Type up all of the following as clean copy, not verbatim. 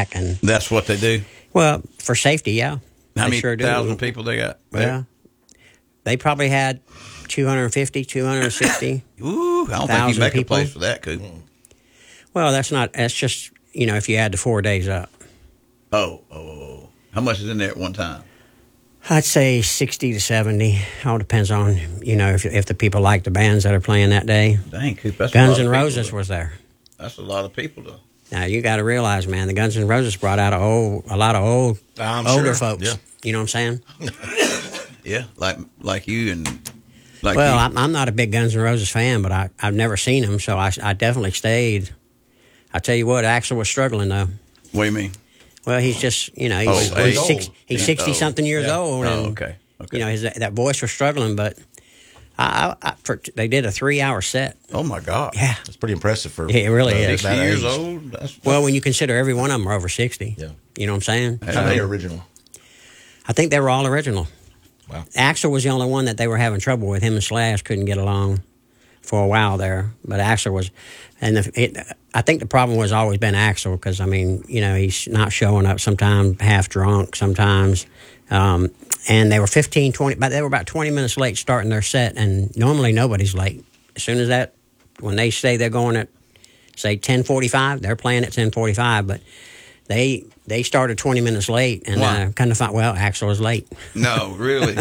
back. And that's what they do? Well, for safety, yeah. How many sure thousand people they got? Well, they probably had 250, 260. Ooh, I don't think you make people. A place for that, Coop. Well, that's just, if you add the 4 days up. Oh. How much is in there at one time? I'd say 60 to 70. All depends on, if the people like the bands that are playing that day. Dang, Coop, that's Guns a lot N' of Roses people, was there. That's a lot of people, though. Now, you got to realize, man, the Guns N' Roses brought out a lot of older folks. Yeah. You know what I'm saying? Yeah, like you and like well, you. I'm not a big Guns N' Roses fan, but I've never seen them, so I definitely stayed. I tell you what, Axl was struggling, though. What do you mean? Well, he's just, he's old. 60-something years old. And, okay. That voice was struggling, but they did a 3-hour set. Oh, my God. Yeah. It's pretty impressive for it really is. 60 years old? Well, when you consider every one of them are over 60. Yeah. You know what I'm saying? How many original? I think they were all original. Wow. Axl was the only one that they were having trouble with. Him and Slash couldn't get along for a while there, but Axl was, and I think the problem was always been Axl because he's not showing up sometimes, half drunk sometimes, and they were 15-20, but they were about 20 minutes late starting their set, and normally nobody's late. As soon as when they say they're going at say 10:45, they're playing at 10:45, but they started 20 minutes late, and kind of thought, well, Axl was late. No, really.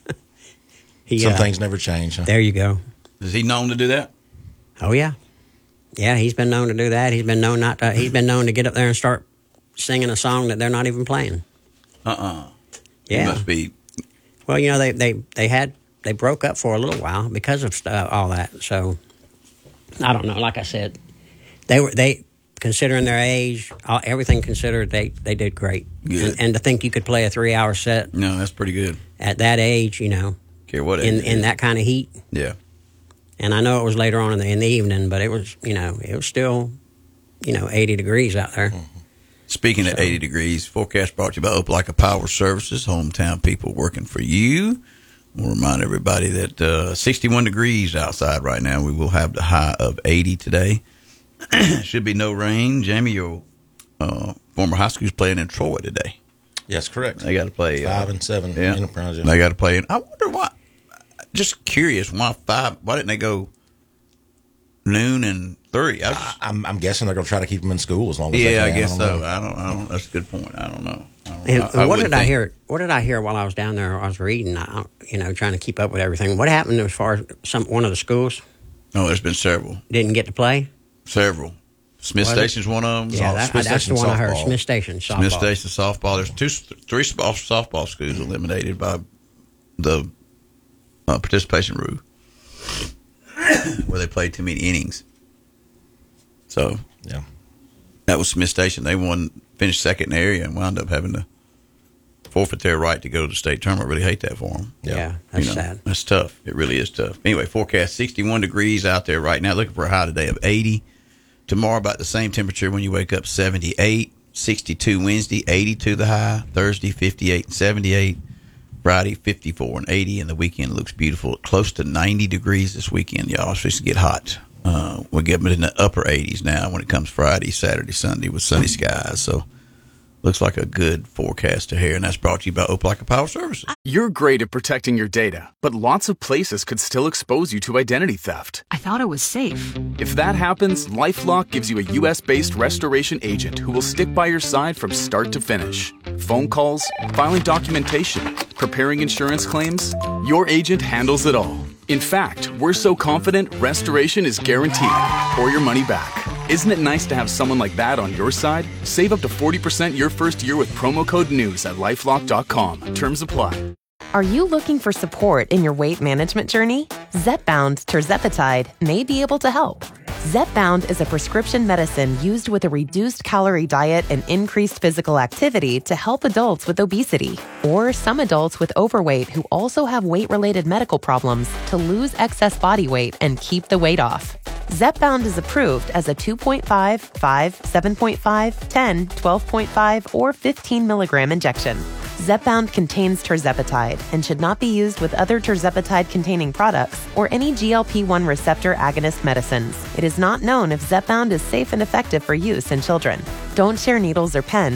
Some things never change. Huh? There you go. Is he known to do that? Oh yeah, he's been known to do that. He's been known he's been known to get up there and start singing a song that they're not even playing. Yeah, It must be. Well, they broke up for a little while because of all that. So I don't know. Like I said, they considering their age, everything considered, they did great. Good. And to think you could play a 3-hour set. No, that's pretty good. At that age, Care what age in that kind of heat. Yeah. And I know it was later on in the evening, but it was still 80 degrees out there. Speaking of 80 degrees, forecast brought to you by Opelika Power Services, hometown people working for you. We'll remind everybody that 61 degrees outside right now. We will have the high of 80 today. Should be no rain. Jamie, your former high school is playing in Troy today. Yes, correct. They got to play 5 and 7. Yeah, Enterprise, they got to play. I wonder why. Just curious, why 5? Why didn't they go noon and 3? I'm guessing they're going to try to keep them in school as long as they can. Yeah, I guess so. I don't. That's a good point. I don't know. And what did I hear? What did I hear while I was down there? I was reading, trying to keep up with everything. What happened as far as one of the schools? No, there's been several. Didn't get to play? Several. Smith Station's one of them. Yeah, that's the one I heard. Smith Station softball. Smith Station softball. There's 3 softball schools eliminated by the participation rule, where they played too many innings. So yeah, that was Smith Station. They finished second in the area and wound up having to forfeit their right to go to the state tournament. I really hate that for them. Yeah, that's sad. That's tough. It really is tough. Anyway, forecast 61 degrees out there right now. Looking for a high today of 80. Tomorrow about the same temperature when you wake up, 78. 62 Wednesday, 82 the high. Thursday, 58 and 78. Friday, 54 and 80. And the weekend looks beautiful. Close to 90 degrees this weekend, y'all. It's supposed to get hot. We're getting in the upper 80s now when it comes Friday, Saturday, Sunday with sunny skies. So looks like a good forecast to hear, and that's brought to you by Opelika Power Services. You're great at protecting your data, but lots of places could still expose you to identity theft. I thought it was safe. If that happens, LifeLock gives you a U.S.-based restoration agent who will stick by your side from start to finish. Phone calls, filing documentation, preparing insurance claims, your agent handles it all. In fact, we're so confident restoration is guaranteed or your money back. Isn't it nice to have someone like that on your side? Save up to 40% your first year with promo code NEWS at LifeLock.com. Terms apply. Are you looking for support in your weight management journey? Zepbound tirzepatide may be able to help. Zepbound is a prescription medicine used with a reduced calorie diet and increased physical activity to help adults with obesity or some adults with overweight who also have weight-related medical problems to lose excess body weight and keep the weight off. Zepbound is approved as a 2.5, 5, 7.5, 10, 12.5, or 15 milligram injection. Zepbound contains tirzepatide and should not be used with other tirzepatide-containing products or any GLP-1 receptor agonist medicines. It is not known if Zepbound is safe and effective for use in children. Don't share needles or pens